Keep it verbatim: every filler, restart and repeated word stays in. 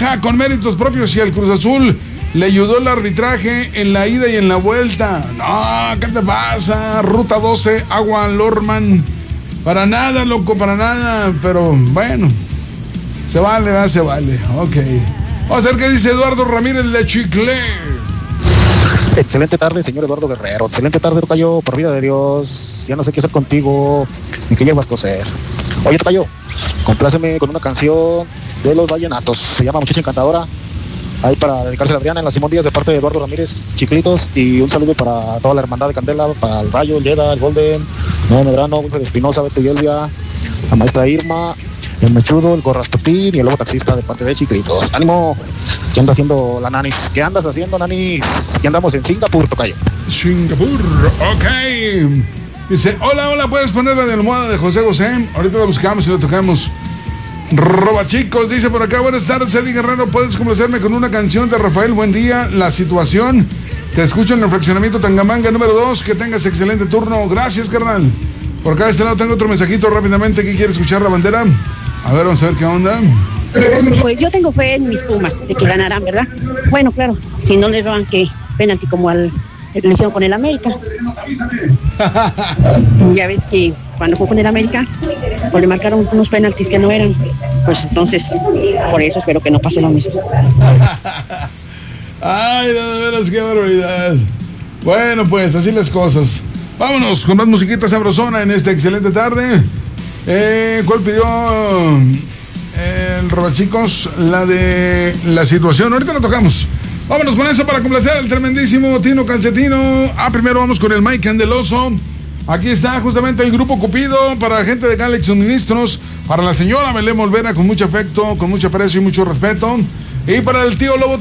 baja con méritos propios y al Cruz Azul le ayudó el arbitraje en la ida y en la vuelta. No, ¿qué te pasa? Ruta doce, Agua Lorman. Para nada, loco, para nada. Pero bueno, se vale, va, se vale. Ok. Vamos a ver qué dice Eduardo Ramírez de Chicle. Excelente tarde, señor Eduardo Guerrero. Excelente tarde, tocayo, por vida de Dios. Ya no sé qué hacer contigo, ni qué llevas a coser. Oye, tocayo, compláceme con una canción de los Vallenatos. Se llama Muchacha Encantadora. Ahí para dedicarse a Adriana en la Simón Díaz de parte de Eduardo Ramírez, Chiclitos. Y un saludo para toda la hermandad de Candela, para el Rayo, el Yeda, el Golden, Nuevo Medrano, Wilfred Espinosa, Beto y Elvia, la maestra Irma, el Mechudo, el Gorraspetín y el Lobo Taxista de parte de Chiclitos. ¡Ánimo! ¿Qué anda haciendo la Nanis? ¿Qué andas haciendo, Nanis? Aquí andamos en Singapur, tocayo. Singapur, ok. Dice, hola, hola, ¿puedes poner la de almohada de José José? Ahorita la buscamos y la tocamos. Roba chicos, dice por acá, buenas tardes, Eddie Guerrero, ¿puedes complacerme con una canción de Rafael? Buen día, La Situación. Te escucho en el fraccionamiento Tangamanga número dos, que tengas excelente turno. Gracias, carnal. Por acá de este lado tengo otro mensajito rápidamente. ¿Qué quiere escuchar la bandera? A ver, vamos a ver qué onda. Pues yo tengo fe en mis Pumas, de que ganarán, ¿verdad? Bueno, claro, si no les roban que penalti como al le hicieron con el América. Ya ves que cuando jugó con el América, pues le marcaron unos penaltis que no eran. Pues entonces, por eso espero que no pase lo mismo. Ay, de veras, qué barbaridad. Bueno, pues así las cosas. Vámonos con más musiquita sabrosona en esta excelente tarde. Eh, ¿Cuál pidió el Robachicos? La de La Situación. Ahorita la tocamos. Vámonos con eso para complacer al tremendísimo Tino Calcetino. Ah, primero vamos con el Mike Candeloso. Aquí está justamente el Grupo Cupido para la gente de Galex Suministros, para la señora Belén Olvera con mucho afecto, con mucho aprecio y mucho respeto. Y para el tío Lobo